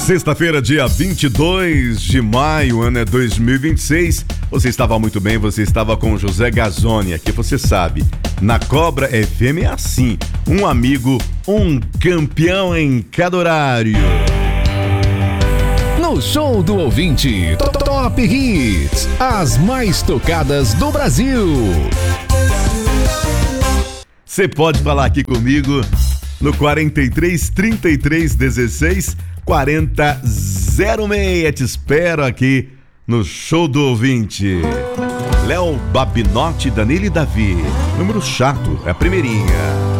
Sexta-feira, dia 22 de maio, ano é 2026. Você estava muito bem, você estava com José Gazzoni, aqui você sabe. Na Cobra FM é assim, um amigo, um campeão em cada horário. No Show do Ouvinte, Top Hits, as mais tocadas do Brasil. Você pode falar aqui comigo no 43 33 16 40 06. Te espero aqui no Show do Ouvinte. Léo Babinotti, Danilo e Davi. Número chato, é a primeirinha.